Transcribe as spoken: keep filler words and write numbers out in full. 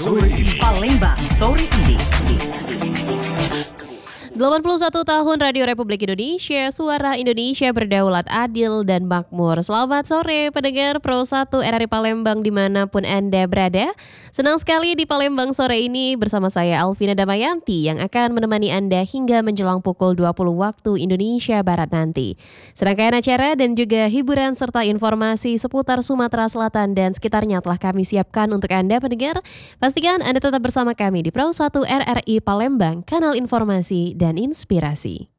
sore ini. Palembang sore ini. delapan puluh satu tahun Radio Republik Indonesia, suara Indonesia berdaulat, adil dan makmur. Selamat sore pendengar Pro satu R R I Palembang dimanapun Anda berada. Senang sekali di Palembang sore ini bersama saya Alvina Damayanti yang akan menemani Anda hingga menjelang pukul dua puluh waktu Indonesia Barat nanti. Serangkaian acara dan juga hiburan serta informasi seputar Sumatera Selatan dan sekitarnya telah kami siapkan untuk Anda pendengar. Pastikan Anda tetap bersama kami di Pro satu R R I Palembang, kanal informasi dan inspirasi.